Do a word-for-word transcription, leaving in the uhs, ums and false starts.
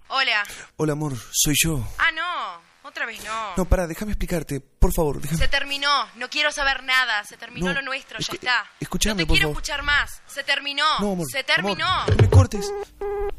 Hola. Hola, amor, soy yo. Ah, no, otra vez no. No, pará, déjame explicarte, por favor, déjame... Se terminó, no quiero saber nada, se terminó No, lo nuestro, ya escu- está. escuchame, No te por quiero favor. escuchar más, se terminó, No, amor, se terminó. amor, no me cortes.